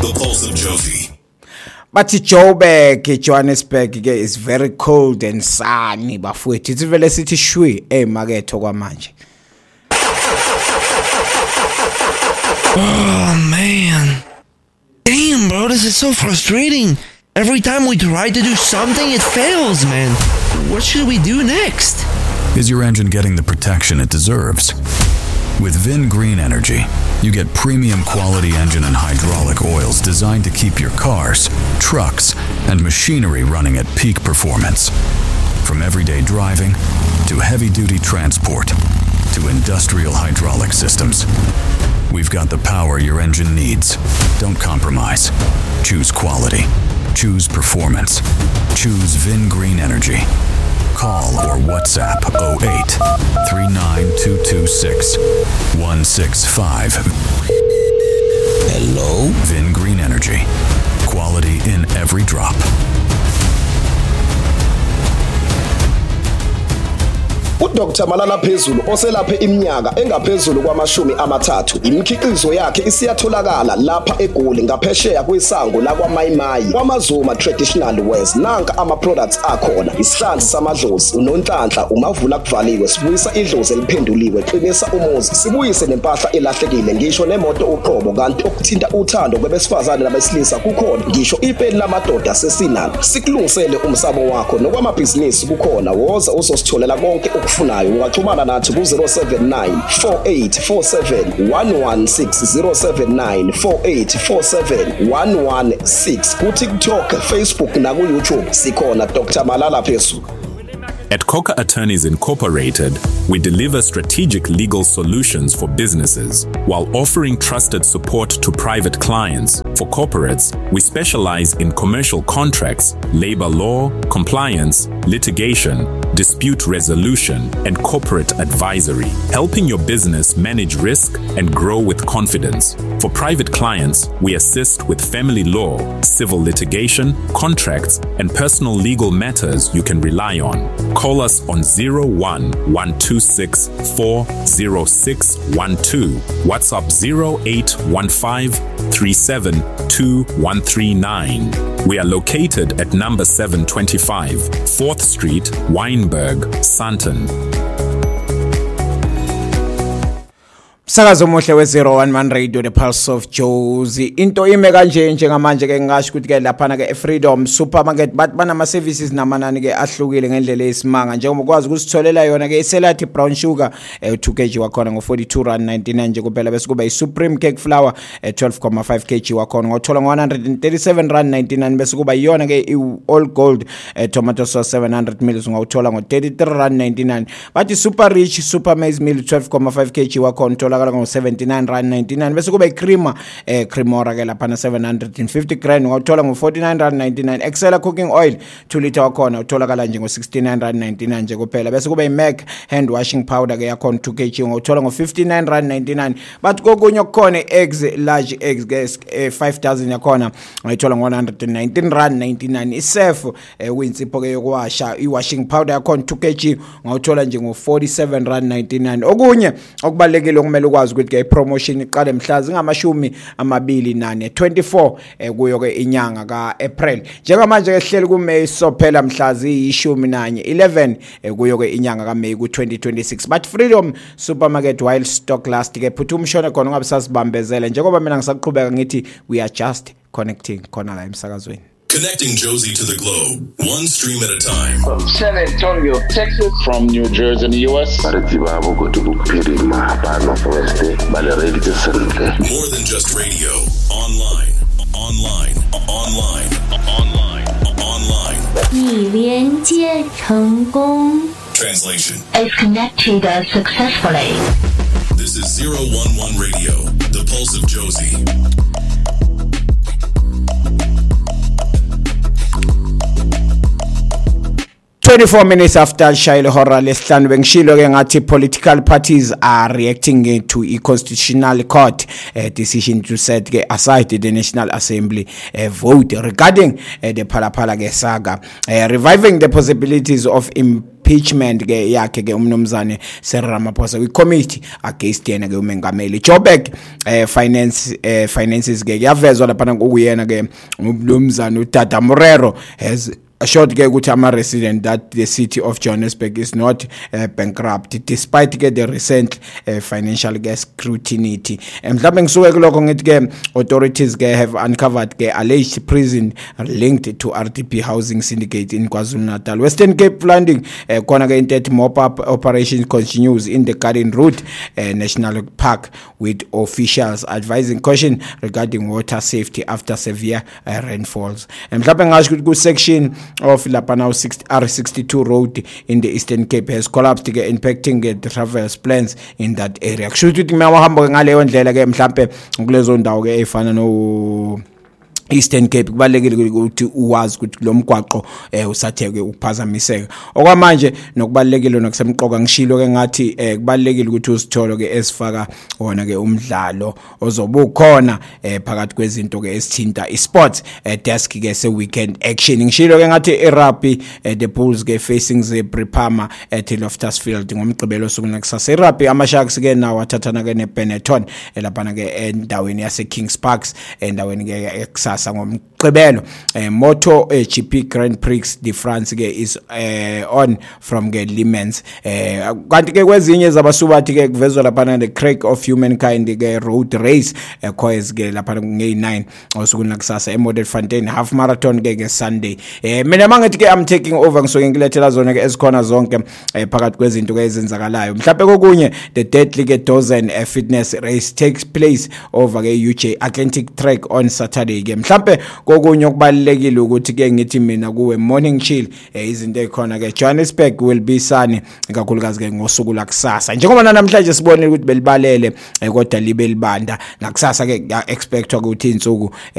The Pulse of Jozi. But Joburg, Johannesburg is very cold and sunny. Bafowethu it's vele sithi shwi emaketho kwamanje. Oh man. Damn, bro, this is so frustrating. Every time we try to do something, it fails, man. What should we do next? Is your engine getting the protection it deserves? With Vin Green Energy, you get premium quality engine and hydraulic oils designed to keep your cars, trucks, and machinery running at peak performance. From everyday driving to heavy-duty transport to industrial hydraulic systems, we've got the power your engine needs. Don't compromise. Choose quality. Choose performance. Choose Vin Green Energy. Call or WhatsApp 08 39226 165. Hello? Vin Green Energy. Quality in every drop. uDr Malala Phezulu oselaphe iminyaka engaphezulu kwama-30 imikhiqizo yakhe isiyatholakala lapha eGoli ngaphesheya kwesango lakwaMayimayi kwaMazuma Traditional Wares. Nanka ama-products akhona: isihlanzi samadlozi, unonhlanhla, umavula kuvaliwe, sibuyisa idlozi eliphenduliwe, qinisa umuzi, sibuyise nempahla elahlekile, ngisho nemoto uqobo. Kanti okuthinta uthando kwabesifazane nabesilisa kukhona, ngisho ipeni lamadoda sesinalo. Sikulungisele umsamo wakho nokwamabhizinisi kukhona. Woza uzositholela konke ukufunayo. Ungaxhumana nathi ku-079 4847 116 079 4847 116 ku-TikTok, Facebook naku-YouTube sikhona Dr. Malala Phezulu. At Coca Attorneys Incorporated, we deliver strategic legal solutions for businesses while offering trusted support to private clients. For corporates, we specialize in commercial contracts, labor law, compliance, litigation, dispute resolution, and corporate advisory, helping your business manage risk and grow with confidence. For private clients, we assist with family law, civil litigation, contracts, and personal legal matters you can rely on. Call us on 01-126 406 12, WhatsApp 0815 37 2139. We are located at number 725, 4th Street, Wynberg, Sandton. Sakazo muhle we-01 Radio, the Pulse of Jozi. Into ime kanje njengamanje ke ngasho ukuthi ke laphana ke Freedom Supermarket bathi banama services namanani ke ahlukile ngendlela esimanga, njengoba ukwazi ukusitholela yona ke iselati brown sugar 2 kg wakhona ngo-42.99 nje kuphela, bese kuba i-Supreme cake flour 12.5 kg wakhona ngothola ngo-137.99, bese kuba iyona ke i-all gold tomato sauce 700 ml ungawuthola ngo-33.99. bathi super rich super maize meal 12.5 kg wakhona uthola ngo-79.99, bese kuba i-creamer creamora ke lapha na 750 grand ngawuthola ngo-49.99. Excella cooking oil 2 liter wakhona utholakala nje ngo-69.99 nje kuphela, bese kuba i-MAC hand washing powder ke yakhona 2 kg ngawuthola ngo-59.99. bathi kokunye okukhona eggs large eggs ke 5000 yakhona ngayithola ngo-119.99. isef kuyinsipho ke yokuwasha i-washing powder yakhona 2 kg ngawuthola nje ngo-47.99. okunye okubalekile kumele ukwazi ukuthi ke promotion iqale mhla zingamashumi 24 kuyo ke inyanga kaApril. Njengamanje ke hleli kuMay sophela mhla ziyi11 kuyo ke inyanga kaMay ku2026. But Freedom Supermarket while stock last ke phuthu umshona khona ungabe sasibambezela, njengoba mina ngisaqhubeka ngithi we are just connecting khona la emsakazweni. Connecting Jozi to the globe, one stream at a time. From San Antonio, Texas. From New Jersey in the U.S. More than just radio. Online. Translation. Is connected successfully. This is 011 Radio, the Pulse of Jozi. 24 minutes after Shaila Hora lesihlanu bengishilo ke ngathi political parties are reacting to a constitutional court decision to set ke aside the National Assembly vote regarding the Phalaphala ke saga, reviving the possibilities of impeachment ke yakhe ke umnomzane Cyril Ramaphosa kwi committee against yena ke umengameli Joburg finances ke yavezwa lapha ngokuyena ke umnomzane uTata Morero has assured ke ukuthi ama resident that the city of Johannesburg is not bankrupt despite ke the recent financial scrutiny. Mhlawumbe ngisuke kuloko ngithi ke authorities ke have uncovered ke alleged prison linked to RDP housing syndicate in KwaZulu-Natal. Western Cape funding khona ke intet mop up operation continues in the Garden Route National Park with officials advising caution regarding water safety after severe rainfalls. Mhlawumbe ngasho ukuthi ku section of Lapana R62 road in the Eastern Cape has collapsed impacting the travelers plans in that area. Kushuthi ukuthi mawahamba ngaleyo ndlela ke mhlambe kulezo ndawo ke efana no Eastern Cape kubalekile ukuthi uwazi ukuthi lo mgwaqo usatheke ukuphazamiseka okwamanje nokubalekile nokusemqoka ngishilo ke ngathi kubalekile ukuthi usitholo ke esifaka wona ke umdlalo ozobukhona phakathi kwezinto ke esithinta esports desk ke se weekend action ngishilo ke ngathi rugby the Bulls ke facing the Bripama at Loftus Field ngomgqibelo sokuna kusasa rugby ama Sharks ke nawo athathana ke neBenetton lapha ke endaweni yase Kings Parks endaweni ke ngomgqibelo Moto GP Grand Prix de France ke is on from ke Le Mans kanti ke kwezinye zabasubathi ke kuvezwa lapha the Crack of Humankind ke road race course ke lapha nge9 osukwini kusasa eModel Fontaine half marathon ke Sunday mina mangithi ke I'm taking over ngisuke ngilethela zona ke ezikhona zonke phakathi kwezinto ke ezenzakalayo mhlawumbe kokunye the deadly ke dozen fitness race takes place over ke UJ Atlantic Track on Saturday ke mhlawumbe kokunye okubalekile ukuthi ke ngithi mina kuwe morning chill izinto ekhona ke Johannesburg will be sunny kakhulukazi ke ngosuku la kusasa njengoba namhlanje sibonile ukuthi belibalele kodwa libe libanda nakusasa ke expectwa ukuthi insuku